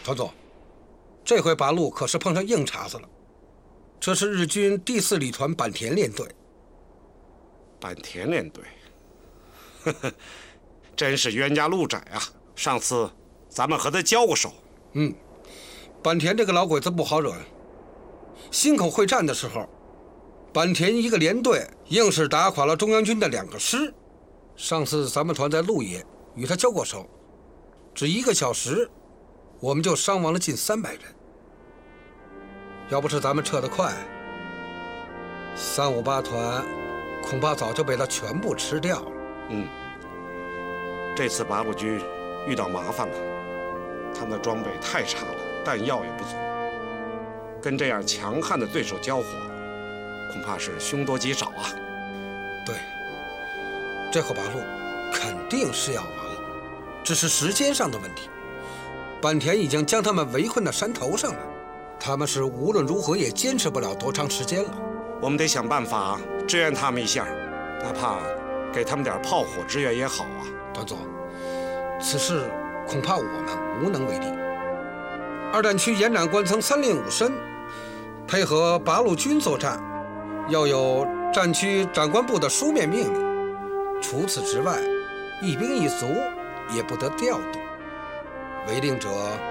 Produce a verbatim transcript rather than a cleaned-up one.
团总，这回八路可是碰上硬茬子了。这是日军第四旅团坂田联队。 坂田联队，呵呵，真是冤家路窄啊！上次咱们和他交过手。 嗯，坂田这个老鬼子不好惹。忻口会战的时候，坂田一个连队硬是打垮了中央军的两个师。上次咱们团在鹿野与他交过手，只一个小时，我们就伤亡了近三百人。要不是咱们撤得快，三五八团恐怕早就被他全部吃掉了。 嗯，这次八路军遇到麻烦了，他们的装备太差了，弹药也不足，跟这样强悍的对手交火，恐怕是凶多吉少啊。 对，这后八路肯定是要完了，只是时间上的问题。坂田已经将他们围困到山头上了，他们是无论如何也坚持不了多长时间了。 我们得想办法支援他们一下，哪怕给他们点炮火支援也好啊。 团总，此事恐怕我们无能为力。二战区延长官层三令五申，配合八路军作战，要有战区长官部的书面命令。除此之外，一兵一卒也不得调度。违令者